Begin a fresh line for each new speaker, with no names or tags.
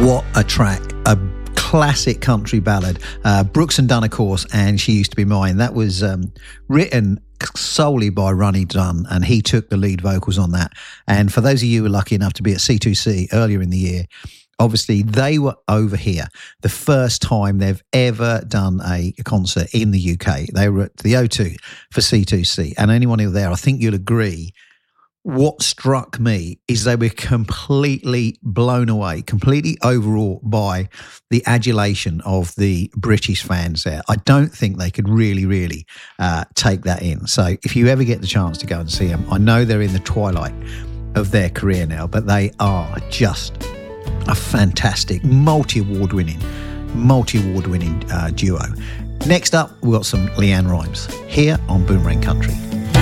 What a track. A classic country ballad. Brooks and Dunn, of course, and She Used to Be Mine. That was written solely by Ronnie Dunn, and he took the lead vocals on that. And for those of you who were lucky enough to be at C2C earlier in the year, obviously they were over here the first time they've ever done a concert in the UK. They were at the O2 for C2C. And anyone who was there, I think you'll agree, what struck me is they were completely blown away, completely overawed by the adulation of the British fans there. I don't think they could really take that in. So if you ever get the chance to go and see them, I know they're in the twilight of their career now, but they are just a fantastic multi-award winning duo. Next up, we've got some Leanne Rimes here on Boomerang Country.